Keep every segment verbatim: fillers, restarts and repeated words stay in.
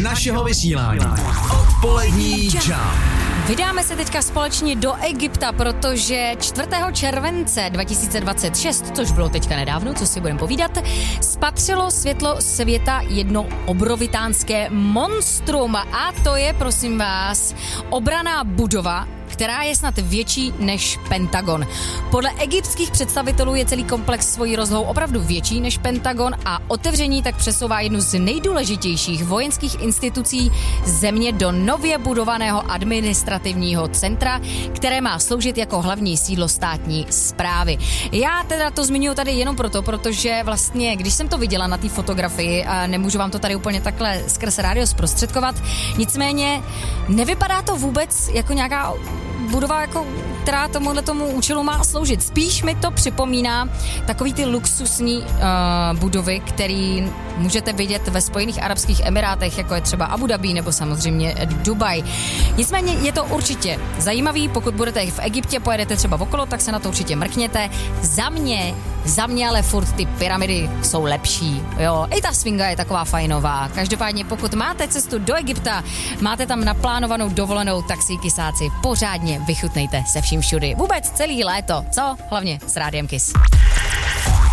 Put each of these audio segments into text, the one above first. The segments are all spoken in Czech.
našeho vysílání. Odpolední čau. Vydáme se teďka společně do Egypta, protože čtvrtého července dva tisíce dvacet šest, což bylo teďka nedávno, co si budeme povídat, spatřilo světlo světa jedno obrovitánské monstrum. A to je, prosím vás, obranná budova, která je snad větší než Pentagon. Podle egyptských představitelů je celý komplex svojí rozlohou opravdu větší než Pentagon a otevření tak přesouvá jednu z nejdůležitějších vojenských institucí země do nově budovaného administrativního centra, které má sloužit jako hlavní sídlo státní správy. Já teda to zmiňuji tady jenom proto, protože vlastně, když jsem to viděla na té fotografii, a nemůžu vám to tady úplně takhle skrz rádio zprostředkovat, nicméně nevypadá to vůbec jako nějaká budova, jako, která tomuhle tomu účelu má sloužit. Spíš mi to připomíná takový ty luxusní uh, budovy, který můžete vidět ve Spojených arabských emirátech, jako je třeba Abu Dhabi nebo samozřejmě Dubaj. Nicméně je to určitě zajímavý, pokud budete v Egyptě, pojedete třeba okolo, tak se na to určitě mrkněte. Za mě, za mě ale furt ty pyramidy jsou lepší. Jo, i ta sfinga je taková fajnová. Každopádně pokud máte cestu do Egypta, máte tam naplánovanou dovolenou, tak si kysáci pořádně vychutnejte se vším všudy. Vůbec celý léto, co? Hlavně s Rádiem Kiss.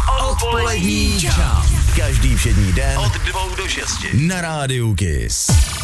Odpolední čau. Každý všední den od dvou do šesti na Rádiu Kiss.